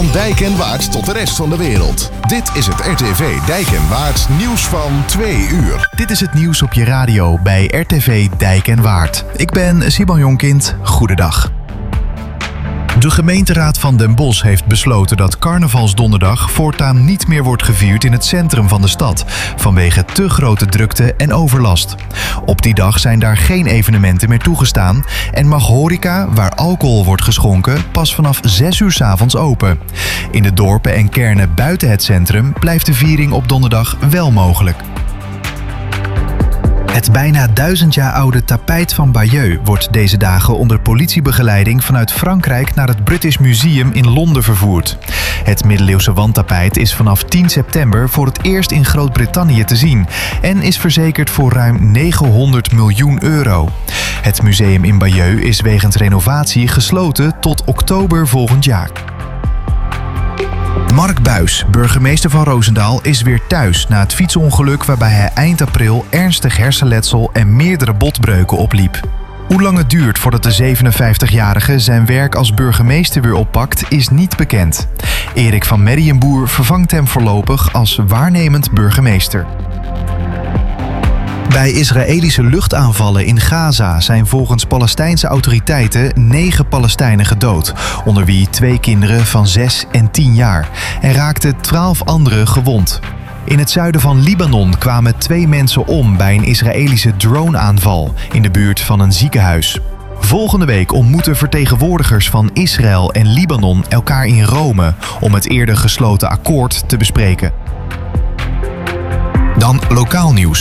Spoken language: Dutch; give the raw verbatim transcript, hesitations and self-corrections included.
Van Dijk en Waard tot de rest van de wereld. Dit is het R T V Dijk en Waard nieuws van twee uur. Dit is het nieuws op je radio bij R T V Dijk en Waard. Ik ben Simon Jonkind. Goedendag. De gemeenteraad van Den Bosch heeft besloten dat carnavalsdonderdag voortaan niet meer wordt gevierd in het centrum van de stad, vanwege te grote drukte en overlast. Op die dag zijn daar geen evenementen meer toegestaan en mag horeca, waar alcohol wordt geschonken, pas vanaf zes uur 's avonds open. In de dorpen en kernen buiten het centrum blijft de viering op donderdag wel mogelijk. Het bijna duizend jaar oude tapijt van Bayeux wordt deze dagen onder politiebegeleiding vanuit Frankrijk naar het British Museum in Londen vervoerd. Het middeleeuwse wandtapijt is vanaf tien september voor het eerst in Groot-Brittannië te zien en is verzekerd voor ruim negenhonderd miljoen euro. Het museum in Bayeux is wegens renovatie gesloten tot oktober volgend jaar. Mark Buys, burgemeester van Roosendaal, is weer thuis na het fietsongeluk waarbij hij eind april ernstig hersenletsel en meerdere botbreuken opliep. Hoe lang het duurt voordat de zevenenvijftigjarige zijn werk als burgemeester weer oppakt, is niet bekend. Erik van Merrienboer vervangt hem voorlopig als waarnemend burgemeester. Bij Israëlische luchtaanvallen in Gaza zijn volgens Palestijnse autoriteiten negen Palestijnen gedood, onder wie twee kinderen van zes en tien jaar, en raakten twaalf anderen gewond. In het zuiden van Libanon kwamen twee mensen om bij een Israëlische droneaanval in de buurt van een ziekenhuis. Volgende week ontmoeten vertegenwoordigers van Israël en Libanon elkaar in Rome om het eerder gesloten akkoord te bespreken. Dan lokaal nieuws.